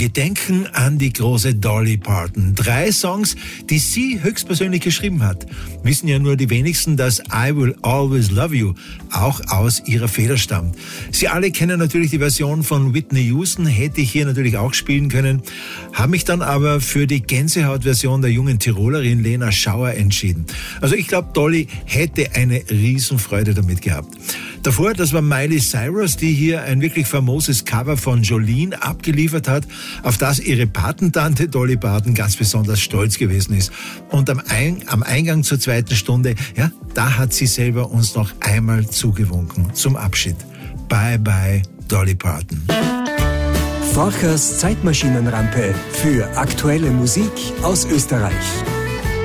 Gedenken an die große Dolly Parton. 3 Songs, die sie höchstpersönlich geschrieben hat. Wissen ja nur die wenigsten, dass I Will Always Love You auch aus ihrer Feder stammt. Sie alle kennen natürlich die Version von Whitney Houston, hätte ich hier natürlich auch spielen können, habe mich dann aber für die Gänsehaut-Version der jungen Tirolerin Lena Schauer entschieden. Also ich glaube, Dolly hätte eine Riesenfreude damit gehabt. Davor, das war Miley Cyrus, die hier ein wirklich famoses Cover von Jolene abgeliefert hat, auf das ihre Patentante Dolly Parton ganz besonders stolz gewesen ist. Und am Eingang zur 2. Stunde, ja, da hat sie selber uns noch einmal zugewunken zum Abschied. Bye bye, Dolly Parton. Forchers Zeitmaschinenrampe für aktuelle Musik aus Österreich.